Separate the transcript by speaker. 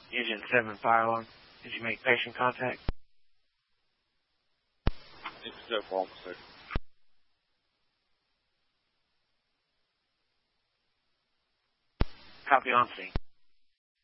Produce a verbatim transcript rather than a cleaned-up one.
Speaker 1: Engine seven fire alarm. Did you make patient contact?
Speaker 2: It's step officer.
Speaker 1: Copy on scene.